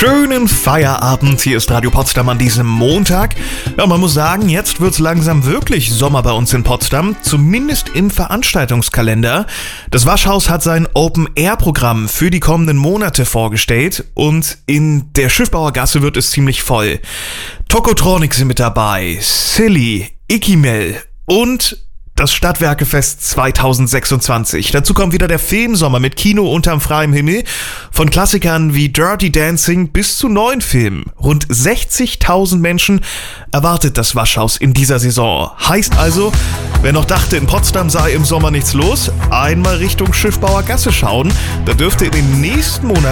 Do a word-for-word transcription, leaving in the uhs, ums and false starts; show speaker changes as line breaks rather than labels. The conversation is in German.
Schönen Feierabend, hier ist Radio Potsdam an diesem Montag. Ja, man muss sagen, jetzt wird's langsam wirklich Sommer bei uns in Potsdam, zumindest im Veranstaltungskalender. Das Waschhaus hat sein Open-Air-Programm für die kommenden Monate vorgestellt und in der Schiffbauergasse wird es ziemlich voll. Tokotronic sind mit dabei, Silly, Ikimel und das Stadtwerkefest zweitausendsechsundzwanzig. Dazu kommt wieder der Filmsommer mit Kino unterm freiem Himmel. Von Klassikern wie Dirty Dancing bis zu neuen Filmen. Rund sechzigtausend Menschen erwartet das Waschhaus in dieser Saison. Heißt also, wer noch dachte, in Potsdam sei im Sommer nichts los, einmal Richtung Schiffbauergasse schauen. Da dürfte in den nächsten Monaten